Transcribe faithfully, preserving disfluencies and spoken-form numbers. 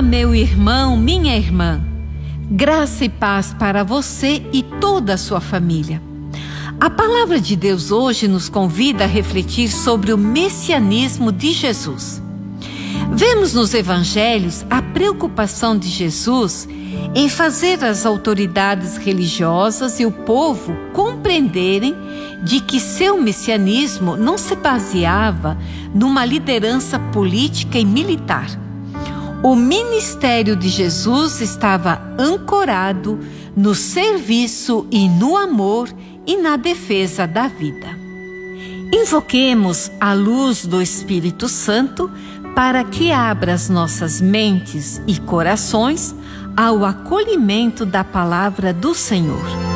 meu irmão, minha irmã, graça e paz para você e toda a sua família. A palavra de Deus hoje nos convida a refletir sobre o messianismo de Jesus. Vemos nos evangelhos a preocupação de Jesus em fazer as autoridades religiosas e o povo compreenderem de que seu messianismo não se baseava numa liderança política e militar. O ministério de Jesus estava ancorado no serviço e no amor e na defesa da vida. Invoquemos a luz do Espírito Santo para que abra as nossas mentes e corações ao acolhimento da palavra do Senhor.